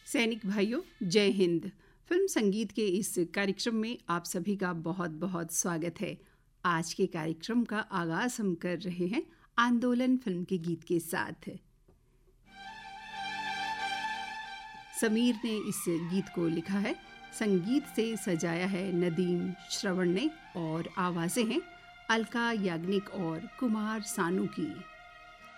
सैनिक भाइयों, जय हिंद। फिल्म संगीत के इस कार्यक्रम में आप सभी का बहुत बहुत स्वागत है। आज के कार्यक्रम का आगाज हम कर रहे हैं आंदोलन फिल्म के गीत के साथ। समीर ने इस गीत को लिखा है, संगीत से सजाया है नदीम श्रवण ने और आवाजें हैं अलका याग्निक और कुमार सानू की।